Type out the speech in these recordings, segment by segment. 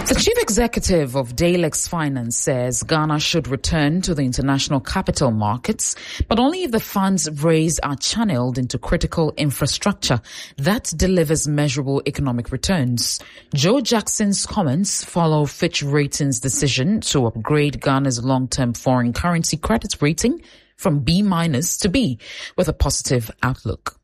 The chief executive of Dalex Finance says Ghana should return to the international capital markets, but only if the funds raised are channeled into critical infrastructure that delivers measurable economic returns. Joe Jackson's comments follow Fitch Ratings' decision to upgrade Ghana's long-term foreign currency credit rating from B- to B, with a positive outlook.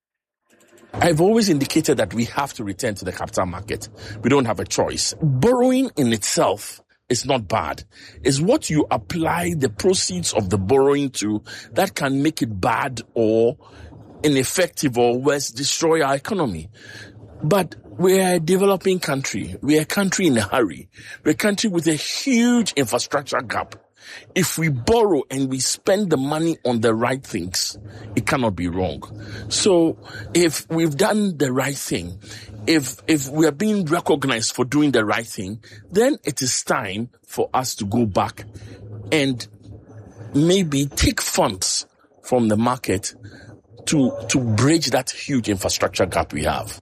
I've always indicated that we have to return to the capital market. We don't have a choice. Borrowing in itself is not bad. It's what you apply the proceeds of the borrowing to that can make it bad or ineffective or worse, destroy our economy. But we're a developing country. We're a country in a hurry. We're a country with a huge infrastructure gap. If we borrow and we spend the money on the right things, it cannot be wrong. So if we've done the right thing, if we are being recognized for doing the right thing, then it is time for us to go back and maybe take funds from the market to bridge that huge infrastructure gap we have.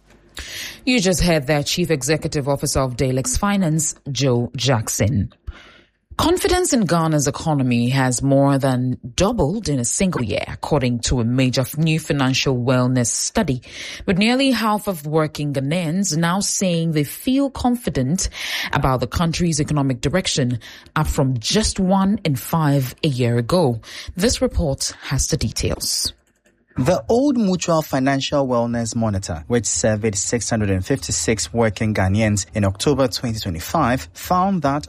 You just heard their Chief Executive Officer of Dalex Finance, Joe Jackson. Confidence in Ghana's economy has more than doubled in a single year, according to a major new financial wellness study, with nearly half of working Ghanaians now saying they feel confident about the country's economic direction, up from just 1 in 5 a year ago. This report has the details. The Old Mutual Financial Wellness Monitor, which surveyed 656 working Ghanaians in October 2025, found that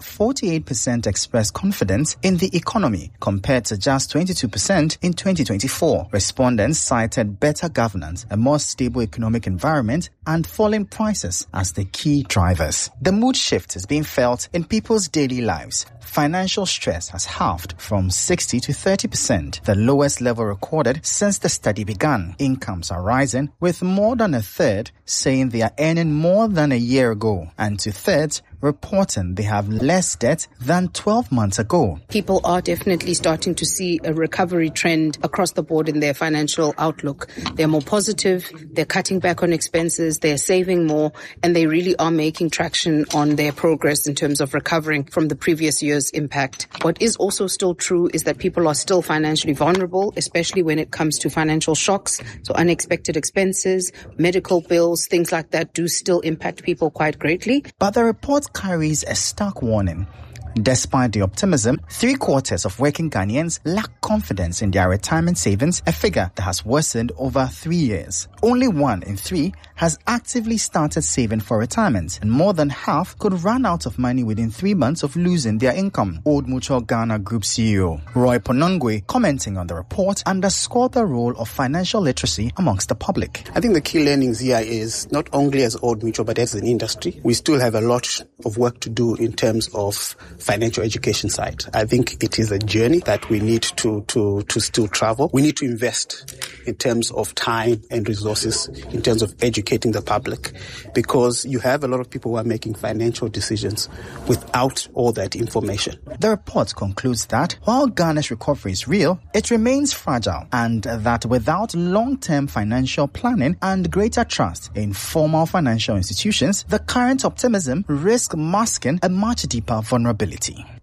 48% expressed confidence in the economy compared to just 22% in 2024. Respondents cited better governance, a more stable economic environment, and falling prices as the key drivers. The mood shift is being felt in people's daily lives. Financial stress has halved from 60 to 30%, the lowest level recorded since the study began. Incomes are rising, with more than a third saying they are earning more than a year ago, and 2/3 reporting they have less debt than 12 months ago. People are definitely starting to see a recovery trend across the board in their financial outlook. They're more positive, they're cutting back on expenses, they're saving more, and they really are making traction on their progress in terms of recovering from the previous year's impact. What is also still true is that people are still financially vulnerable, especially when it comes to financial shocks. So unexpected expenses, medical bills, things like that do still impact people quite greatly. But the report carries a stark warning. Despite the optimism, 3/4 of working Ghanaians lack confidence in their retirement savings, a figure that has worsened over 3 years. Only 1 in 3 has actively started saving for retirement, and more than half could run out of money within 3 months of losing their income. Old Mutual Ghana Group CEO Roy Ponongwe, commenting on the report, underscored the role of financial literacy amongst the public. I think the key learnings here is not only as Old Mutual but as an industry, we still have a lot of work to do in terms of financial education side. I think it is a journey that we need to still travel. We need to invest in terms of time and resources, in terms of educating the public, because you have a lot of people who are making financial decisions without all that information. The report concludes that while Ghana's recovery is real, it remains fragile, and that without long-term financial planning and greater trust in formal financial institutions, the current optimism risks masking a much deeper vulnerability.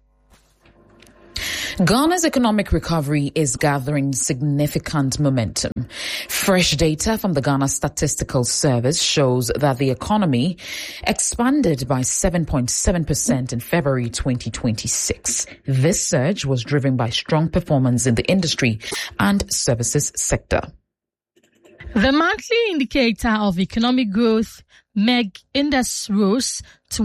Ghana's economic recovery is gathering significant momentum. Fresh data from the Ghana Statistical Service shows that the economy expanded by 7.7% in February 2026. This surge was driven by strong performance in the industry and services sector. The monthly indicator of economic growth, MEG index, rose to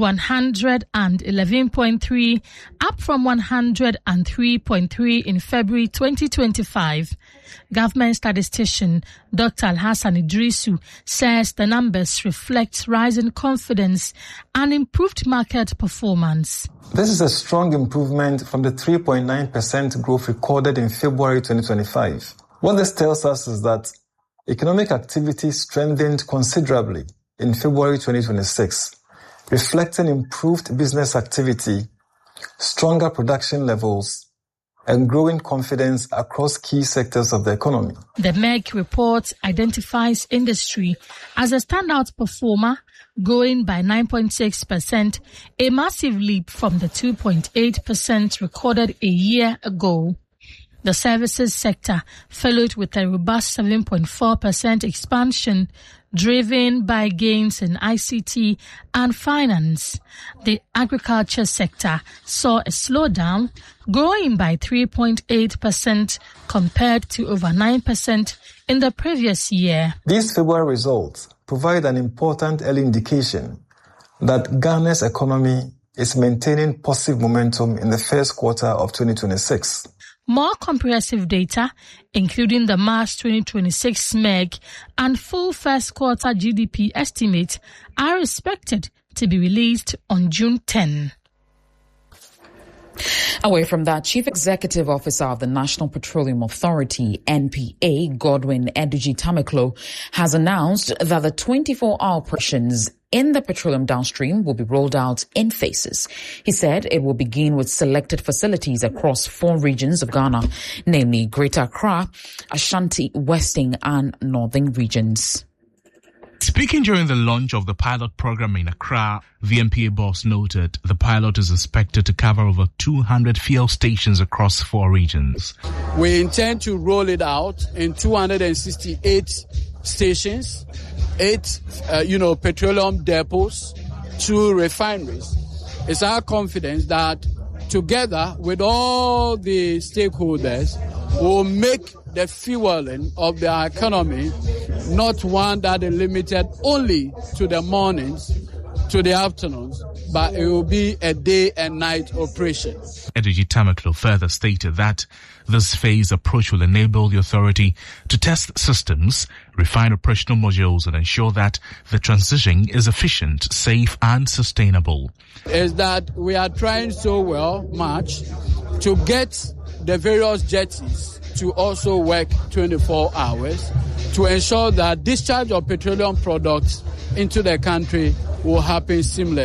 111.3, up from 103.3 in February 2025. Government statistician Dr. Alhassan Idrisu says the numbers reflect rising confidence and improved market performance. This is a strong improvement from the 3.9% growth recorded in February 2025. What this tells us is that economic activity strengthened considerably in February 2026, reflecting improved business activity, stronger production levels, and growing confidence across key sectors of the economy. The MEG report identifies industry as a standout performer, growing by 9.6%, a massive leap from the 2.8% recorded a year ago. The services sector followed with a robust 7.4% expansion, driven by gains in ICT and finance. The agriculture sector saw a slowdown, growing by 3.8% compared to over 9% in the previous year. These February results provide an important early indication that Ghana's economy is maintaining positive momentum in the first quarter of 2026. More comprehensive data, including the March 2026 MEG and full first quarter GDP estimates, are expected to be released on June 10. Away from that, Chief Executive Officer of the National Petroleum Authority, NPA, Godwin Edudzi-Tameklo, has announced that the 24-hour operations in the petroleum downstream will be rolled out in phases. He said it will begin with selected facilities across 4 regions of Ghana, namely Greater Accra, Ashanti, Western and Northern regions. Speaking during the launch of the pilot program in Accra, the NPA boss noted the pilot is expected to cover over 200 fuel stations across 4 regions. We intend to roll it out in 268 stations, 8 petroleum depots, 2 refineries. It's our confidence that together with all the stakeholders, we'll make the fueling of the economy not one that is limited only to the mornings, to the afternoons, but it will be a day and night operation. Edudzi-Tameklo further stated that this phased approach will enable the authority to test systems, refine operational modules, and ensure that the transition is efficient, safe, and sustainable. Is that we are trying so much to get the various jetties to also work 24 hours to ensure that discharge of petroleum products into the country will happen seamlessly.